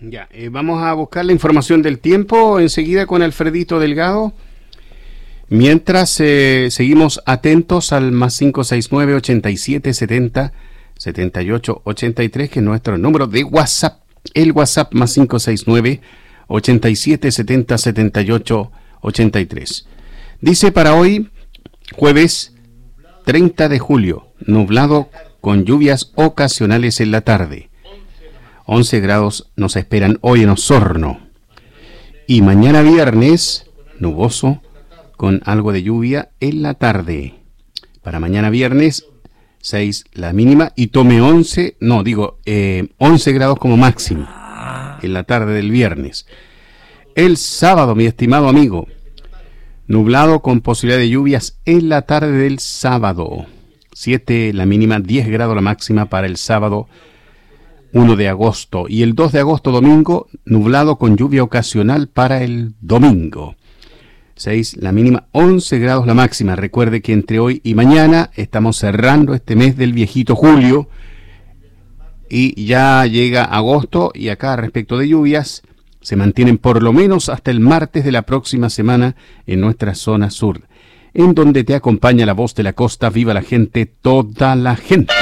Ya, vamos a buscar la información del tiempo enseguida con Alfredito Delgado. Mientras seguimos atentos al más 569 87 70 78 83, que es nuestro número de WhatsApp. El WhatsApp más 569 87 70 78 83. Dice para hoy, jueves 30 de julio, nublado con lluvias ocasionales en la tarde. 11 grados nos esperan hoy en Osorno. Y mañana viernes, nuboso, con algo de lluvia en la tarde. Para mañana viernes, 6 la mínima y tome 11 grados como máximo en la tarde del viernes. El sábado, mi estimado amigo, nublado con posibilidad de lluvias en la tarde del sábado. 7 la mínima, 10 grados la máxima para el sábado 1 de agosto. Y el 2 de agosto, domingo, nublado con lluvia ocasional para el domingo. 6 la mínima, 11 grados la máxima. Recuerde que entre hoy y mañana estamos cerrando este mes del viejito julio y ya llega agosto, y acá respecto de lluvias se mantienen por lo menos hasta el martes de la próxima semana en nuestra zona sur, en donde te acompaña la voz de la costa. Viva la gente, toda la gente.